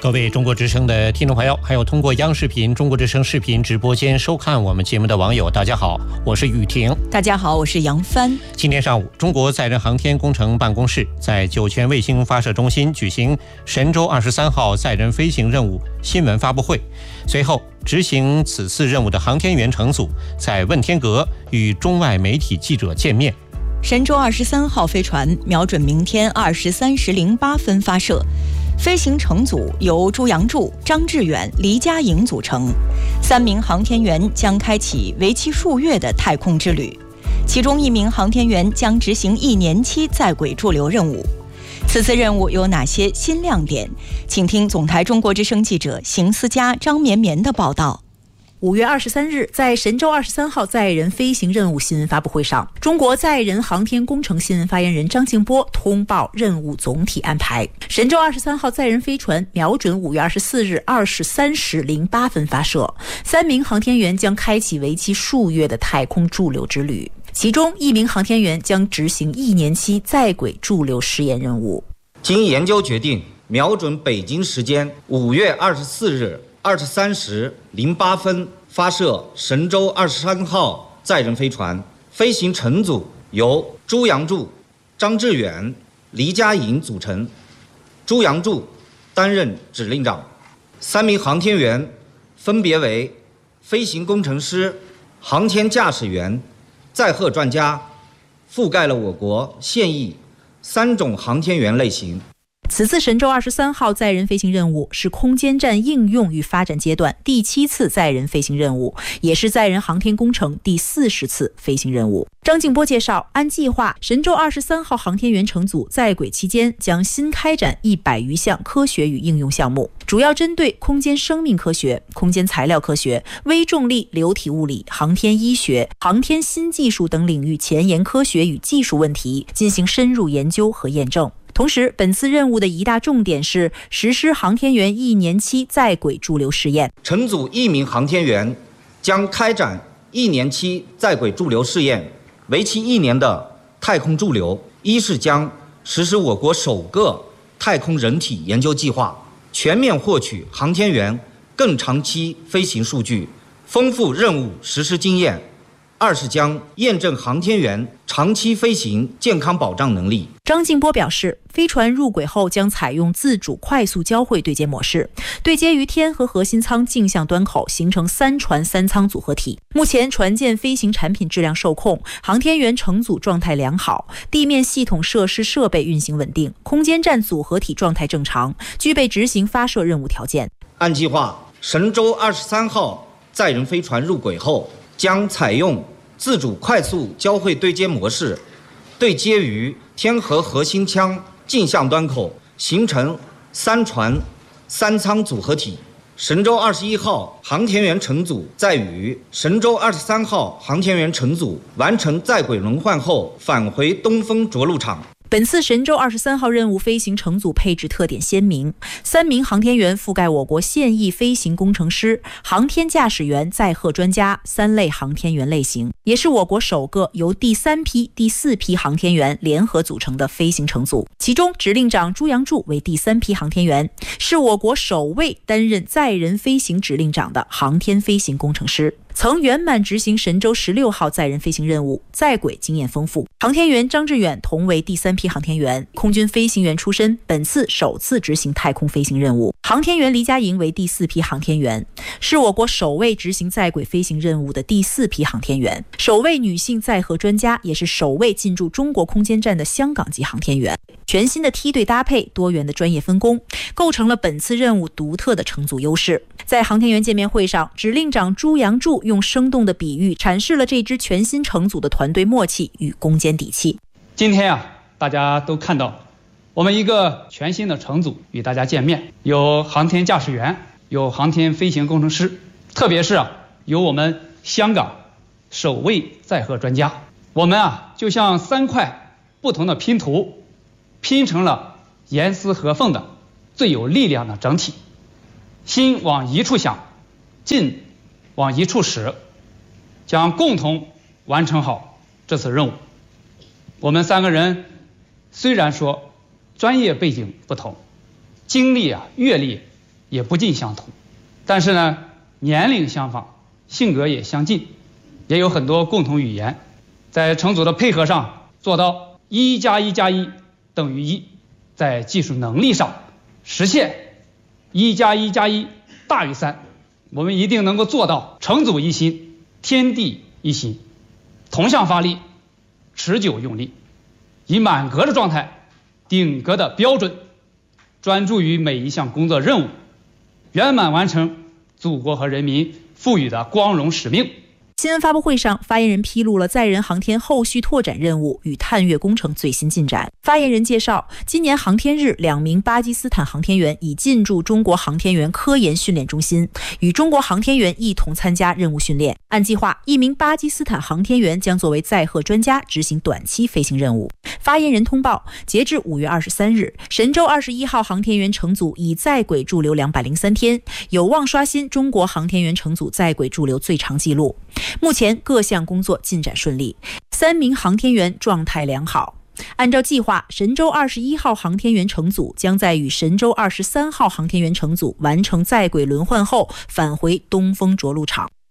各位中国之声的听众朋友，还有通过央视频、中国之声视频直播间收看我们节目的网友，大家好，我是雨婷。 大家好，我是杨帆。 今天上午，中国载人航天工程办公室在酒泉卫星发射中心举行神舟23号载人飞行任务新闻发布会。随后，执行此次任务的航天员乘组在问天阁与中外媒体记者见面。 神舟23号飞船瞄准明天23时08分发射。飞行乘组由朱杨柱、张志远、黎佳颖组成，3名航天员将开启为期数月的太空之旅，其中1名航天员将执行1年期在轨驻留任务。此次任务有哪些新亮点？请听总台中国之声记者邢思佳、张绵绵的报道。 5月23日，在神舟23号载人飞行任务新闻发布会上，中国载人航天工程新闻发言人张静波通报任务总体安排。神舟23号载人飞船瞄准5月24日23时08分发射，3名航天员将开启为期数月的太空驻留之旅，其中1名航天员将执行1年期在轨驻留试验任务。 经研究决定，瞄准北京时间5月24日23时08分发射神舟23号载人飞船，飞行乘组由朱杨柱、张志远、黎佳颖组成，朱杨柱担任指令长，3名航天员分别为飞行工程师、航天驾驶员、载荷专家，覆盖了我国现役3种航天员类型。 此次神舟23号载人飞行任务是空间站应用与发展阶段第7次载人飞行任务，也是载人航天工程第40次飞行任务。张静波介绍，按计划，神舟23号航天员乘组在轨期间将新开展100余项科学与应用项目，主要针对空间生命科学、空间材料科学、微重力流体物理、航天医学、航天新技术等领域前沿科学与技术问题进行深入研究和验证。同时，本次任务的一大重点是实施航天员1年期在轨驻留试验。 乘组1名航天员将开展1年期在轨驻留试验，为期1年的太空驻留。一是将实施我国首个太空人体研究计划，全面获取航天员更长期飞行数据，丰富任务实施经验。2是将验证航天员长期飞行健康保障能力。 张静波表示，飞船入轨后将采用自主快速交会对接模式，对接于天和核心舱径向端口，形成3船3舱组合体。目前船舰飞行产品质量受控，航天员乘组状态良好，地面系统设施设备运行稳定，空间站组合体状态正常，具备执行发射任务条件。 按计划，神舟23号载人飞船入轨后，将采用自主快速交会对接模式，对接于天和核心舱径向端口，形成3船3舱组合体。神舟21号航天员乘组在与神舟23号航天员乘组完成在轨轮换后，返回东风着陆场。 本次神舟23号任务飞行乘组配置特点鲜明，3名航天员覆盖我国现役飞行工程师、航天驾驶员、载荷专家3类航天员类型，也是我国首个由第3批、第4批航天员联合组成的飞行乘组。其中，指令长朱杨柱为第3批航天员，是我国首位担任载人飞行指令长的航天飞行工程师，曾圆满执行神舟16号载人飞行任务，在轨经验丰富。航天员张志远同为第3批航天员，空军飞行员出身，本次首次执行太空飞行任务。航天员黎佳颖为第4批航天员，是我国首位执行在轨飞行任务的第4批航天员，首位女性载荷专家，也是首位进驻中国空间站的香港籍航天员。全新的梯队搭配，多元的专业分工，构成了本次任务独特的乘组优势。在航天员见面会上，指令长朱杨柱用生动的比喻阐释了这支全新乘组的团队默契与攻坚底气。 今天大家都看到我们一个全新的乘组与大家见面，有航天驾驶员，有航天飞行工程师，特别是有我们香港首位载荷专家。我们就像3块不同的拼图，拼成了严丝合缝的最有力量的整体。心往一处想，劲往一处使，将共同完成好这次任务。我们3个人虽然说专业背景不同，经历阅历也不尽相同，但是呢，年龄相仿，性格也相近，也有很多共同语言。在乘组的配合上做到1+1+1等于1，在技术能力上实现1+1+1大于3，我们一定能够做到乘组一心，天地一心，同向发力，持久用力，以满格的状态，顶格的标准，专注于每一项工作任务，圆满完成祖国和人民赋予的光荣使命。 新闻发布会上，发言人披露了载人航天后续拓展任务与探月工程最新进展。发言人介绍，今年航天日，2名巴基斯坦航天员已进驻中国航天员科研训练中心，与中国航天员一同参加任务训练。按计划，1名巴基斯坦航天员将作为载荷专家执行短期飞行任务。发言人通报，截至5月23日，神舟21号航天员乘组已在轨驻留203天，有望刷新中国航天员乘组在轨驻留最长纪录。目前各项工作进展顺利，3名航天员状态良好。按照计划，神舟21号航天员乘组将在与神舟23号航天员乘组完成在轨轮换后，返回东风着陆场。